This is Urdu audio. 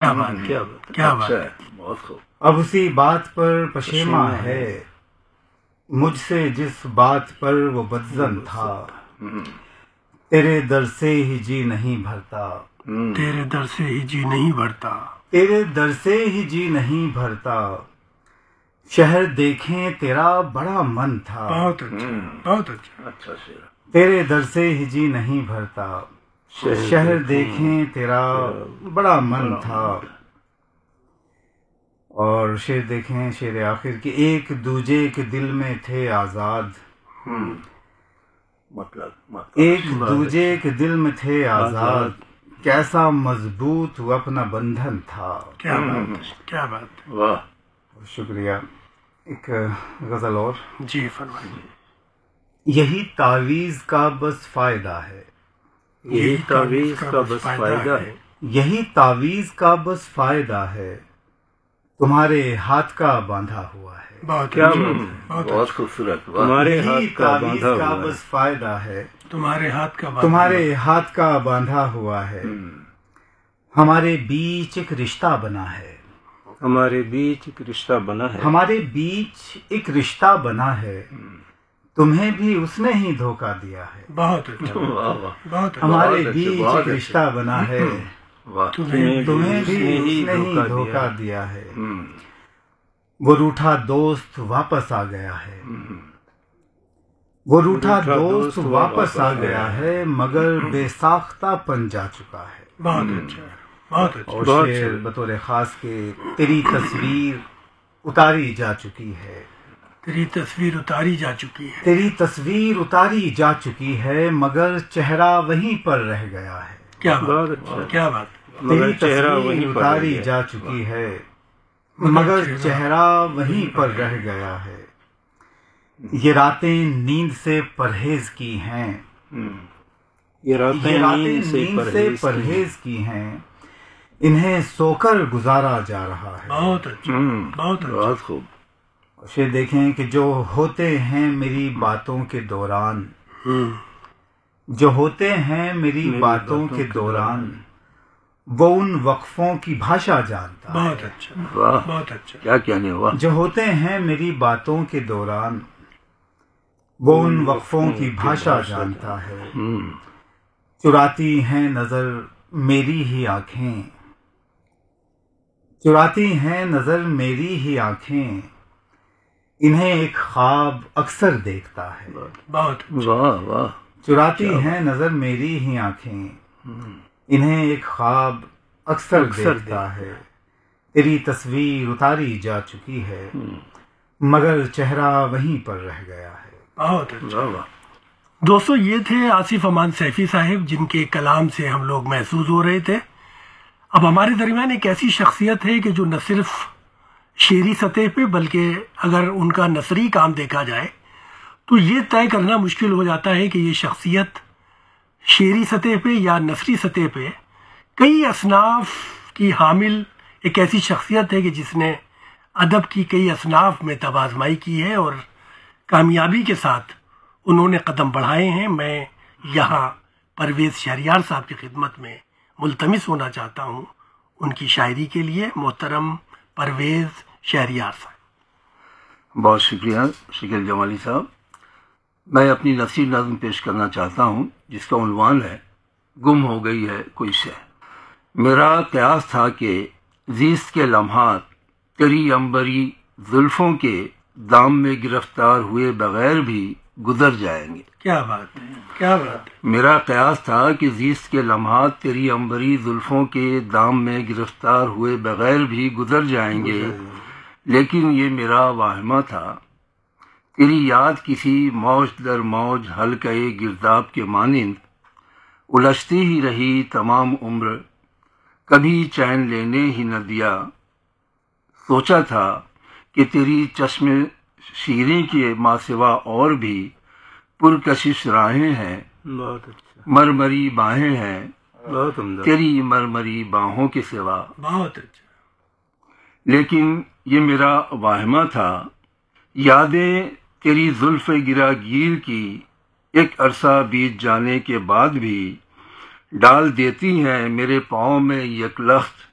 کیا بات ہے، کیا بات ہے، بہت خوب. اب اسی بات پر پشیماں ہے مجھ سے جس بات پر وہ بدظن تھا. تیرے در سے ہی جی نہیں بھرتا، تیرے در سے ہی جی نہیں بھرتا، تیرے در سے ہی جی نہیں بھرتا. شہر دیکھیں تیرا بڑا من تھا، بہت اچھا، بہت اچھا. اچھا شعر. تیرے در سے ہی جی نہیں بھرتا. شہر دیکھیں تیرا بڑا من تھا. اور شعر دیکھیں، شعر آخر کہ ایک دوجے کے دل میں تھے آزاد. مطلب ایک دوجے کے دل میں تھے آزاد، کیسا مضبوط وہ اپنا بندھن تھا. کیا بات ہے، کیا بات ہے. واہ. شکریہ. ایک غزل اور. جی فرمائیے. یہی تعویذ کا بس فائدہ ہے، یہی تعویذ کا بس فائدہ ہے، یہی تعویذ کا بس فائدہ ہے، تمہارے ہاتھ کا باندھا ہوا ہے. بہت کیا اچھا، بات ہے، بہت بہت خوبصورت. تمہارے یہی ہاتھ کا تعویذ باندھا کا ہوا ہے. بس فائدہ ہے، تمہارے ہاتھ کا بات. تمہارے ہاتھ کا باندھا ہوا ہے. ہمارے بیچ ایک رشتہ بنا ہے، ہمارے بیچ ایک رشتہ بنا ہے، ہمارے بیچ ایک رشتہ بنا ہے، تمہیں بھی اس نے ہی دھوکہ دیا ہے. بہت اچھا، واہ واہ. بہت اچھا. ہمارے اچھا، بیچ بہت ایک اچھا. رشتہ بنا ہے، واہ. تمہیں تمہیں بھی اس نے ہی دھوکہ دیا ہے. وہ روٹھا دوست واپس آ گیا ہے، وہ روٹھا دوست واپس آ گیا ہے، مگر بے ساختہ پن جا چکا ہے. بہت اچھا، بہت اچھا. اور شعر بطور خاص کے تیری تصویر اتاری جا چکی ہے، تیری تصویر اتاری جا چکی ہے، تیری تصویر اتاری جا چکی ہے، مگر چہرہ وہیں پر رہ گیا ہے. کیا بہت بات، اچھا. کیا بات. تیری چہرہ تصویر وہیں پر اتاری رہ گیا. جا چکی ہے، مگر چہرہ وہیں پر رہ گیا ہے. یہ راتیں نیند سے پرہیز کی ہیں، یہ راتیں یہ راتیں نیند سے نیند سے پرہیز کی ہیں، انہیں سو کر گزارا جا رہا ہے. بہت اچھا، بہت اچھا. بہت خوب. یہ دیکھیں کہ جو ہوتے ہیں میری باتوں کے دوران، جو ہوتے ہیں میری باتوں کے دوران، وہ ان وقفوں کی بھاشا جانتا ہے. بہت اچھا، واہ. بہت اچھا. کیا کہنے ہوا. جو ہوتے ہیں میری باتوں کے دوران، وہ ان وقفوں کی بھاشا جانتا ہے. چراتی ہیں نظر میری ہی آنکھیں، چراتی ہیں نظر میری ہی آنکھیں، انہیں ایک خواب اکثر دیکھتا ہے. بہت اچھا. واہ واہ. چراتی ہیں نظر میری ہی آنکھیں، انہیں ایک خواب اکثر دیکھتا ہے. تیری تصویر اتاری جا چکی ہے، مگر چہرہ وہیں پر رہ گیا ہے. بہت اچھا. واہ واہ. دوستو، یہ تھے آصف امان سیفی صاحب، جن کے کلام سے ہم لوگ محظوظ ہو رہے تھے. اب ہمارے درمیان ایک ایسی شخصیت ہے کہ جو نہ صرف شعری سطح پہ بلکہ اگر ان کا نثری کام دیکھا جائے تو یہ طے کرنا مشکل ہو جاتا ہے کہ یہ شخصیت شعری سطح پہ یا نثری سطح پہ کئی اصناف کی حامل ایک ایسی شخصیت ہے کہ جس نے ادب کی کئی اصناف میں توازمائی کی ہے اور کامیابی کے ساتھ انہوں نے قدم بڑھائے ہیں. میں یہاں پرویز شہریار صاحب کی خدمت میں ملتمس ہونا چاہتا ہوں ان کی شاعری کے لیے. محترم پرویز شہریار صاحب. بہت شکریہ شکیل جمالی صاحب. میں اپنی نثری نظم پیش کرنا چاہتا ہوں جس کا عنوان ہے گم ہو گئی ہے کوئی شے. میرا قیاس تھا کہ زیست کے لمحات تیری عنبری زلفوں کے دام میں گرفتار ہوئے بغیر بھی گزر جائیں گے. کیا بات ہے، کیا بات ہے. میرا قیاس تھا کہ زیست کے لمحات تیری عنبری زلفوں کے دام میں گرفتار ہوئے بغیر بھی گزر جائیں گے، لیکن یہ میرا واہمہ تھا. تیری یاد کسی موج در موج حلقہ گرداب کے مانند الجھتی ہی رہی تمام عمر، کبھی چین لینے ہی نہ دیا. سوچا تھا کہ تیری چشم شیریں کے ماں سوا اور بھی پرکشش راہیں ہیں، بہت اچھا، مرمری باہیں ہیں بہت عمدہ، تیری مرمری باہوں کے سوا. بہت اچھا. لیکن یہ میرا واہمہ تھا. یادیں تیری زلف گرا گیر کی ایک عرصہ بیت جانے کے بعد بھی ڈال دیتی ہیں میرے پاؤں میں یک لخت